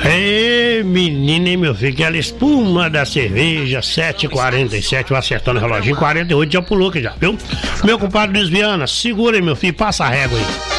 Ei, menina, hein, meu filho, aquela espuma da cerveja, 7h47, vai acertando o reloginho, 48 já pulou que já, viu? Meu compadre Luiz Viana, segura aí, meu filho, passa a régua aí.